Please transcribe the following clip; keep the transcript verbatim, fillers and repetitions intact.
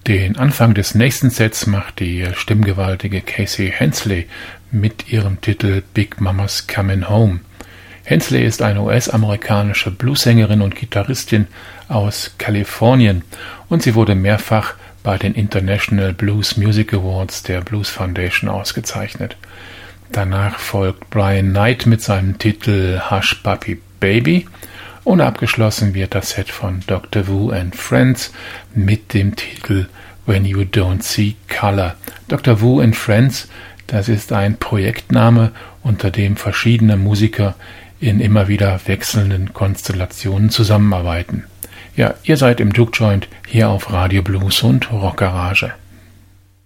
Den Anfang des nächsten Sets macht die stimmgewaltige Casey Hensley mit ihrem Titel Big Mama's Comin' Home. Hensley ist eine U S-amerikanische Bluessängerin und Gitarristin aus Kalifornien und sie wurde mehrfach bei den International Blues Music Awards der Blues Foundation ausgezeichnet. Danach folgt Brian Knight mit seinem Titel Hush Puppy Baby und abgeschlossen wird das Set von Doktor Wu and Friends mit dem Titel When You Don't See Color. Doktor Wu and Friends, das ist ein Projektname, unter dem verschiedene Musiker in immer wieder wechselnden Konstellationen zusammenarbeiten. Ja, ihr seid im Juke Joint hier auf Radio Blues und Rock Garage.